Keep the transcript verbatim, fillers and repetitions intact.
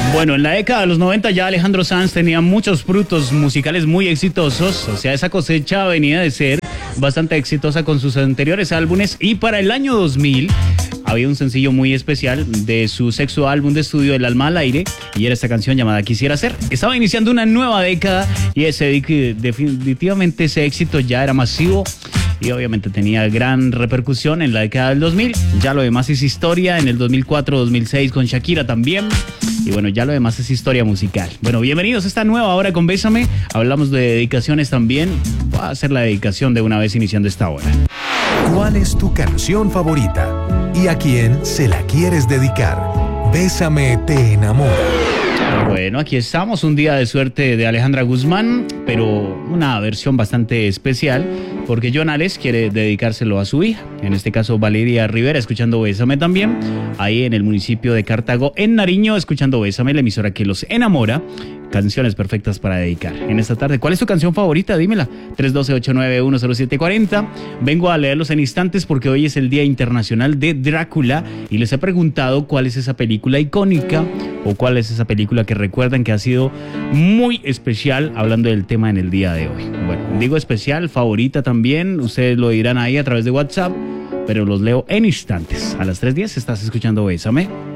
Bueno, en la década de los noventa ya Alejandro Sanz tenía muchos frutos musicales muy exitosos, o sea, esa cosecha venía de ser bastante exitosa con sus anteriores álbumes, y para el año dos mil había un sencillo muy especial de su sexto álbum de estudio, El alma al aire, y era esta canción llamada Quisiera ser. Estaba iniciando una nueva década y ese definitivamente ese éxito ya era masivo y obviamente tenía gran repercusión en la década del dos mil. Ya lo demás es historia, en el dos mil cuatro, dos mil seis con Shakira también. Y bueno, ya lo demás es historia musical. Bueno, bienvenidos a esta nueva hora con Bésame. Hablamos de dedicaciones también. Voy a hacer la dedicación de una vez iniciando esta hora. ¿Cuál es tu canción favorita? ¿Y a quién se la quieres dedicar? Bésame te enamora. Bueno, aquí estamos, un día de suerte de Alejandra Guzmán, pero una versión bastante especial, porque Jonales quiere dedicárselo a su hija, en este caso Valeria Rivera, escuchando Bésame también, ahí en el municipio de Cartago, en Nariño, escuchando Bésame, la emisora que los enamora. Canciones perfectas para dedicar en esta tarde. ¿Cuál es tu canción favorita? Dímela. tres uno dos, ocho nueve uno, cero siete cuatro cero. Vengo a leerlos en instantes porque hoy es el Día Internacional de Drácula y les he preguntado cuál es esa película icónica o cuál es esa película que recuerdan que ha sido muy especial, hablando del tema en el día de hoy. Bueno, digo especial, favorita también, ustedes lo dirán ahí a través de WhatsApp, pero los leo en instantes. A las tres diez estás escuchando Bésame.